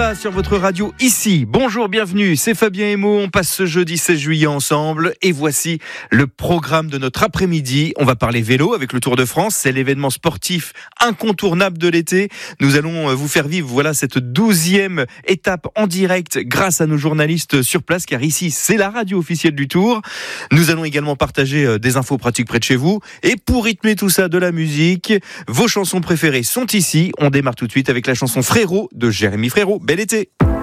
débat sur votre radio ici. Bonjour, bienvenue, c'est Fabien Emo. On passe ce jeudi 16 juillet ensemble et voici le programme de notre après-midi. On va parler vélo avec le Tour de France. C'est l'événement sportif incontournable de l'été. Nous allons vous faire vivre cette 12e étape en direct grâce à nos journalistes sur place, car ici c'est la radio officielle du Tour. Nous allons également partager des infos pratiques près de chez vous. Et pour rythmer tout ça, de la musique. Vos chansons préférées sont ici. On démarre tout de suite avec la chanson Frérot de Jérémy Frérot. Bel été!